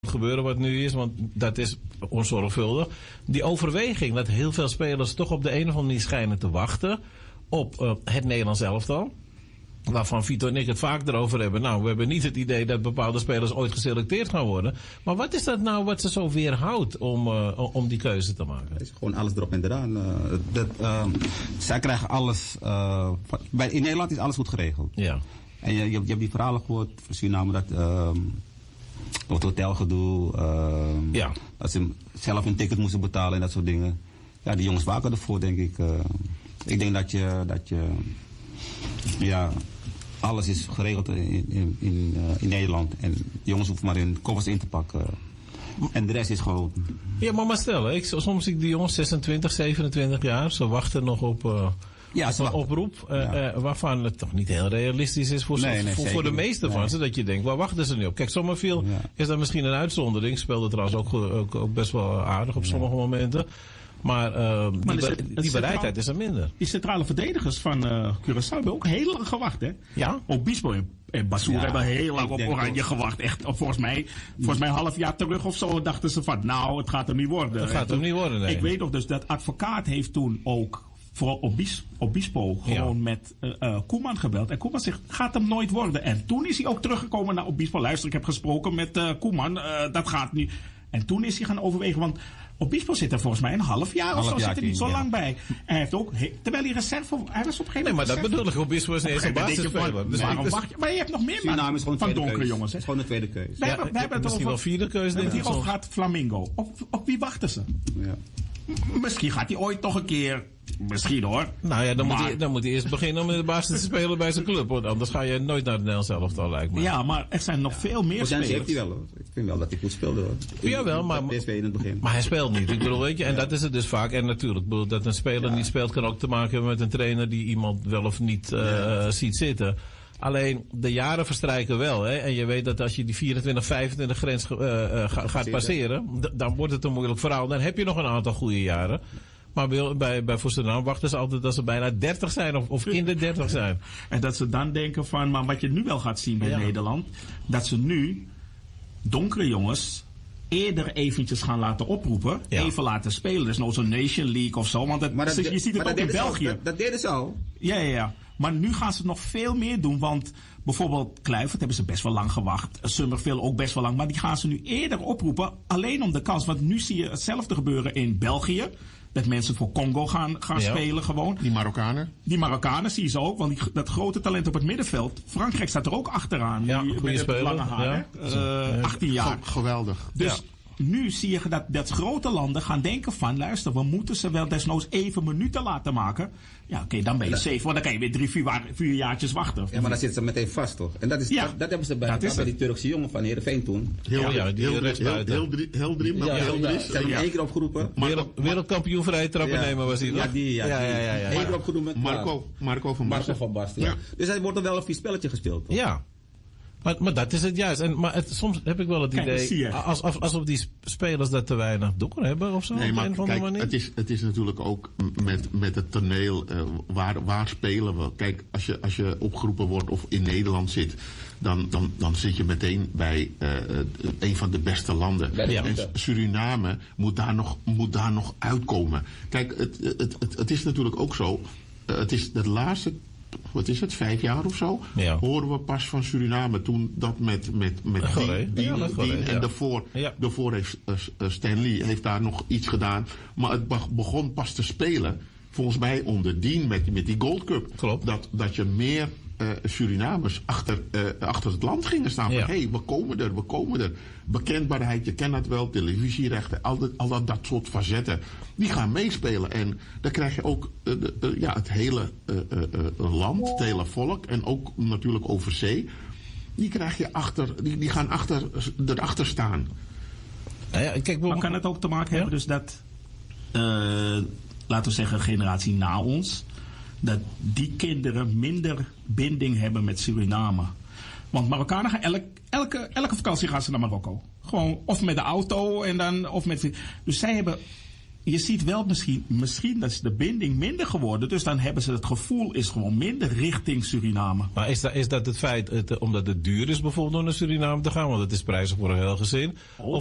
gebeuren wat nu is, want dat is onzorgvuldig. Die overweging dat heel veel spelers toch op de een of andere manier schijnen te wachten op het Nederlands elftal. Waarvan Vito en ik het vaak erover hebben. Nou, we hebben niet het idee dat bepaalde spelers ooit geselecteerd gaan worden. Maar wat is dat nou wat ze zo weerhoudt om die keuze te maken? Het is gewoon alles erop en eraan. Zij krijgen alles. In Nederland is alles goed geregeld. Ja. En je hebt die verhalen gehoord van Suriname dat het hotelgedoe. Ja. Dat ze zelf een ticket moesten betalen en dat soort dingen. Ja, die jongens waken ervoor, denk ik. Ik denk dat je ja, alles is geregeld in Nederland. En de jongens hoeven maar hun koffers in te pakken. En de rest is gewoon... Ja, maar stel, soms zie ik die jongens 26, 27 jaar. Ze wachten nog op een oproep. Waarvan het toch niet heel realistisch is voor de meeste van ze. Dat je denkt, waar wachten ze nu op? Kijk, Sommerville is dat misschien een uitzondering. Speelde trouwens ook best wel aardig op sommige momenten. Maar die bereidheid is er minder. Die centrale verdedigers van Curaçao hebben ook heel lang gewacht, hè? Ja. Obispo en Bassour hebben heel lang op Oranje gewacht. Echt, volgens mij een half jaar terug of zo dachten ze van, nou, het gaat hem niet worden. Het gaat hem niet worden, nee. Ik weet nog dus, dat advocaat heeft toen ook voor Obispo gewoon met Koeman gebeld. En Koeman zegt, gaat hem nooit worden. En toen is hij ook teruggekomen naar Obispo. Luister, ik heb gesproken met Koeman, dat gaat niet. En toen is hij gaan overwegen, want Obispo zit er volgens mij een half jaar of zo, zit er niet zo lang bij. Hij heeft ook, terwijl hij reserve, hij was op geen Nee, maar dat bedoel ik, Obispo is niet eens een basisspeler. Dus maar je hebt nog meer van donkere jongens. Het is gewoon de tweede keuze. We hebben het misschien wel vierde keuze. We hebben het hierover gehad, Flamingo. Op wie wachten ze? Ja. Misschien gaat hij ooit toch een keer... Misschien hoor. Nou ja, dan moet hij eerst beginnen om in de basis te spelen bij zijn club. Want anders ga je nooit naar het Nederlands elftal, lijkt me. Ja, maar er zijn nog veel meer spelers. Heeft hij wel, hoor. Ik vind wel dat hij goed speelde, hoor. Jawel, maar in het begin. Maar hij speelt niet. Ik bedoel, weet je, en dat is het dus vaak. En natuurlijk, dat een speler niet speelt kan ook te maken hebben met een trainer die iemand wel of niet ziet zitten. Alleen, de jaren verstrijken wel. Hè? En je weet dat als je die 24, 25 grens gaat passeren, dan wordt het een moeilijk verhaal. Dan heb je nog een aantal goede jaren. Maar bij Suriname wachten ze altijd dat ze bijna 30 zijn of in de 30 zijn. En dat ze dan denken van, maar wat je nu wel gaat zien bij Nederland, dat ze nu donkere jongens eerder eventjes gaan laten oproepen, even laten spelen. Dus nou zo'n Nation League of zo, want je ziet het ook in België. Dat deden ze al. Ja. Maar nu gaan ze nog veel meer doen, want bijvoorbeeld Kluivert hebben ze best wel lang gewacht. Summerville ook best wel lang, maar die gaan ze nu eerder oproepen, alleen om de kans. Want nu zie je hetzelfde gebeuren in België. Dat mensen voor Congo gaan spelen gewoon. Die Marokkanen zie je ze ook. Want dat grote talent op het middenveld. Frankrijk staat er ook achteraan. Ja, met het lange haar. 18 jaar. Geweldig. Dus nu zie je dat grote landen gaan denken van... Luister, we moeten ze wel desnoods even minuten laten maken. Ja, oké, dan ben je safe. Want dan kan je weer 3-4 jaartjes wachten. Ja, maar dan zitten ze meteen vast, toch? En dat hebben ze bij die Turkse jongen van Heerenveen toen. Heel drie. Ze hebben één keer opgeroepen. Wereldkampioen vrije trappen nemen was hij. Ja. Eén keer opgeroepen met Marco van Basten. Ja. Dus hij wordt er wel een vies spelletje gespeeld, toch? Ja. Maar dat is het juist. Maar soms heb ik wel het idee, alsof die spelers dat te weinig door hebben of zo. Nee, maar manier. Het is natuurlijk ook met het toneel, waar spelen we? Kijk, als je opgeroepen wordt of in Nederland zit, dan zit je meteen bij een van de beste landen. En Suriname moet daar nog uitkomen. Kijk, het is natuurlijk ook zo, het is het laatste... Wat is het, 5 jaar of zo? Ja. Horen we pas van Suriname toen dat met Dien en daarvoor heeft Stanley heeft daar nog iets gedaan. Maar het begon pas te spelen, volgens mij onder Dien met die Gold Cup. Klopt. Dat je meer Surinamers achter het land gingen staan. Van, hey, we komen er. Bekendbaarheid, je kent dat wel, televisierechten, al dat soort facetten. Die gaan meespelen. En dan krijg je ook het hele land, het hele volk en ook natuurlijk over zee. Die krijg je die gaan erachter staan. Maar kan het ook te maken hebben dus dat, laten we zeggen, generatie na ons, dat die kinderen minder binding hebben met Suriname. Want Marokkanen gaan elke vakantie gaan ze naar Marokko. Gewoon of met de auto en dan of met... Dus zij hebben je ziet wel misschien dat is de binding minder geworden. Dus dan hebben ze het gevoel is gewoon minder richting Suriname. Maar is dat het feit, omdat het duur is bijvoorbeeld om naar Suriname te gaan? Want het is prijzig voor een heel gezin.